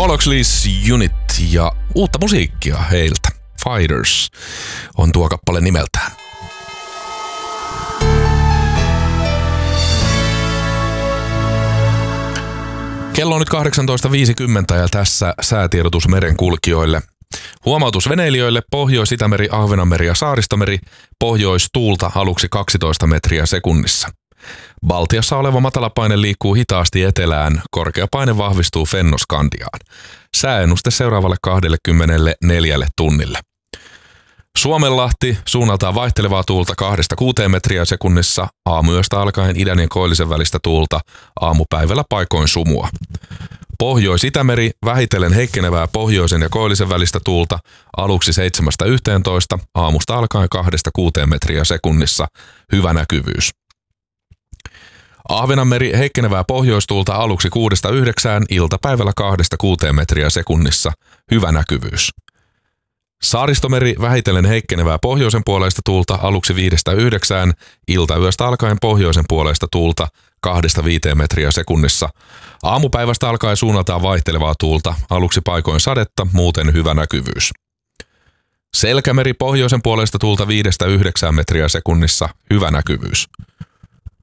Molloxlis Unit ja uutta musiikkia heiltä. Fighters on tuo kappale nimeltään. Kello on nyt 18.50 ja tässä säätiedotus merenkulkijoille. Huomautus veneilijöille: Pohjois-Itämeri, Ahvenanmeri ja Saaristomeri, pohjoistuulta aluksi 12 metriä sekunnissa. Baltiassa oleva matalapaine liikkuu hitaasti etelään, korkea paine vahvistuu Fennoskandiaan. Sääennuste seuraavalle 24 tunnille. Suomenlahti, suunnaltaan vaihtelevaa tuulta 2-6 metriä sekunnissa, aamuyöstä alkaen idän ja koillisen välistä tuulta, aamupäivällä paikoin sumua. Pohjois-Itämeri, vähitellen heikkenevää pohjoisen ja koillisen välistä tuulta, aluksi 7-11, aamusta alkaen 2-6 metriä sekunnissa, hyvä näkyvyys. Ahvenanmeri, heikkenevää pohjoistuulta aluksi 6-9, iltapäivällä 2-6 metriä sekunnissa, hyvä näkyvyys. Saaristomeri, vähitellen heikkenevää pohjoisen puoleista tuulta aluksi 5-9, iltayöstä alkaen pohjoisen puoleista tuulta 2-5 metriä sekunnissa. Aamupäivästä alkaen suunnataan vaihtelevaa tuulta, aluksi paikoin sadetta, muuten hyvä näkyvyys. Selkämeri, pohjoisen puoleista tuulta 5-9 metriä sekunnissa, hyvä näkyvyys.